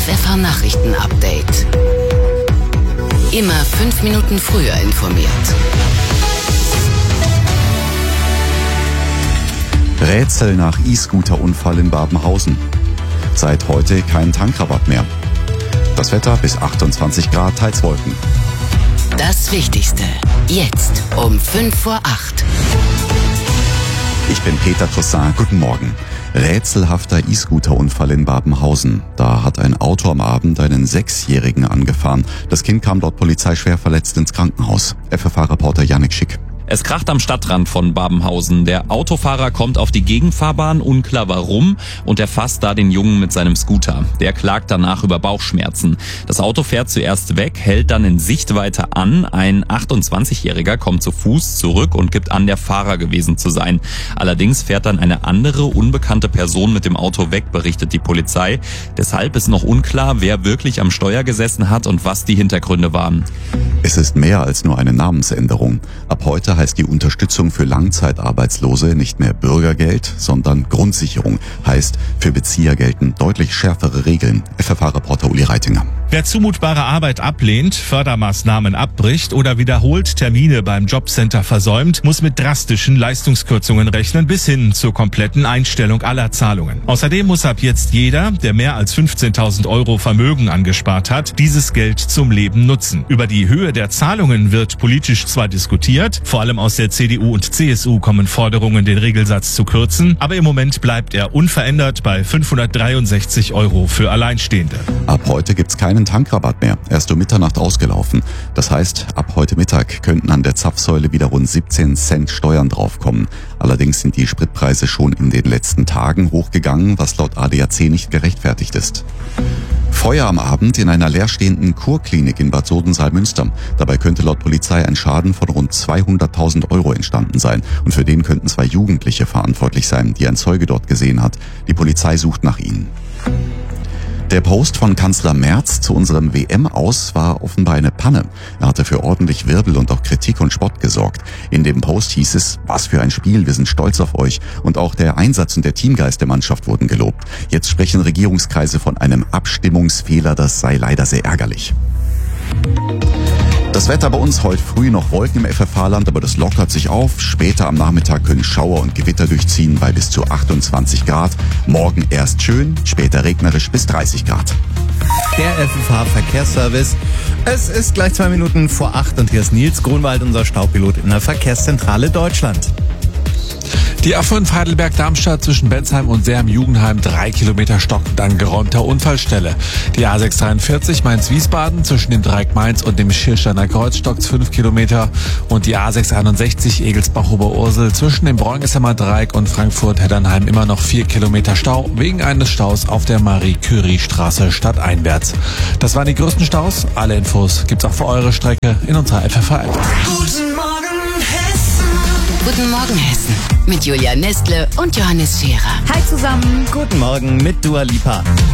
FFH Nachrichten Update. Immer 5 Minuten früher informiert. Rätsel nach E-Scooter-Unfall in Babenhausen. Seit heute kein Tankrabatt mehr. Das Wetter bis 28 Grad, teils Wolken. Das Wichtigste jetzt um 7:55. Ich bin Peter Toussaint, guten Morgen. Rätselhafter E-Scooter-Unfall in Babenhausen. Da hat ein Auto am Abend einen 6-Jährigen angefahren. Das Kind kam laut Polizei schwer verletzt ins Krankenhaus. FFH-Reporter Yannick Schick. Es kracht am Stadtrand von Babenhausen. Der Autofahrer kommt auf die Gegenfahrbahn, unklar warum, und erfasst da den Jungen mit seinem Scooter. Der klagt danach über Bauchschmerzen. Das Auto fährt zuerst weg, hält dann in Sichtweite an. Ein 28-Jähriger kommt zu Fuß zurück und gibt an, der Fahrer gewesen zu sein. Allerdings fährt dann eine andere, unbekannte Person mit dem Auto weg, berichtet die Polizei. Deshalb ist noch unklar, wer wirklich am Steuer gesessen hat und was die Hintergründe waren. Es ist mehr als nur eine Namensänderung. Ab heute heißt die Unterstützung für Langzeitarbeitslose nicht mehr Bürgergeld, sondern Grundsicherung. Heißt, für Bezieher gelten deutlich schärfere Regeln. FFH-Reporter Uli Reitinger. Wer zumutbare Arbeit ablehnt, Fördermaßnahmen abbricht oder wiederholt Termine beim Jobcenter versäumt, muss mit drastischen Leistungskürzungen rechnen bis hin zur kompletten Einstellung aller Zahlungen. Außerdem muss ab jetzt jeder, der mehr als 15.000 Euro Vermögen angespart hat, dieses Geld zum Leben nutzen. Über die Höhe der Zahlungen wird politisch zwar diskutiert, vor allem aus der CDU und CSU kommen Forderungen, den Regelsatz zu kürzen, aber im Moment bleibt er unverändert bei 563 Euro für Alleinstehende. Ab heute gibt's keinen Tankrabatt mehr. Erst um Mitternacht ausgelaufen. Das heißt, ab heute Mittag könnten an der Zapfsäule wieder rund 17 Cent Steuern draufkommen. Allerdings sind die Spritpreise schon in den letzten Tagen hochgegangen, was laut ADAC nicht gerechtfertigt ist. Feuer am Abend in einer leerstehenden Kurklinik in Bad Soden-Salmünster. Dabei könnte laut Polizei ein Schaden von rund 200.000 Euro entstanden sein. Und für den könnten 2 Jugendliche verantwortlich sein, die ein Zeuge dort gesehen hat. Die Polizei sucht nach ihnen. Der Post von Kanzler Merz zu unserem WM-Aus war offenbar eine Panne. Er hatte für ordentlich Wirbel und auch Kritik und Spott gesorgt. In dem Post hieß es, was für ein Spiel, wir sind stolz auf euch. Und auch der Einsatz und der Teamgeist der Mannschaft wurden gelobt. Jetzt sprechen Regierungskreise von einem Abstimmungsfehler, das sei leider sehr ärgerlich. Das Wetter bei uns heute früh noch Wolken im FFH-Land, aber das lockert sich auf. Später am Nachmittag können Schauer und Gewitter durchziehen bei bis zu 28 Grad. Morgen erst schön, später regnerisch bis 30 Grad. Der FFH-Verkehrsservice. Es ist gleich 2 Minuten vor 8 und hier ist Nils Grunwald, unser Staupilot in der Verkehrszentrale Deutschland. Die A5 Heidelberg-Darmstadt zwischen Bensheim und Seeheim-Jugendheim 3 Kilometer stockend an geräumter Unfallstelle. Die A643 Mainz-Wiesbaden zwischen dem Dreieck Mainz und dem Schiersteiner Kreuz stockt 5 Kilometer und die A661 Egelsbach-Oberursel zwischen dem Bräungeshammer Dreieck und Frankfurt-Heddernheim immer noch 4 Kilometer Stau wegen eines Staus auf der Marie-Curie-Straße stadteinwärts. Das waren die größten Staus. Alle Infos gibt's auch für eure Strecke in unserer FFH-App. Guten Morgen Hessen. Guten Morgen Hessen. Mit Julia Nestle und Johannes Scherer. Hi zusammen, guten Morgen mit Dua Lipa.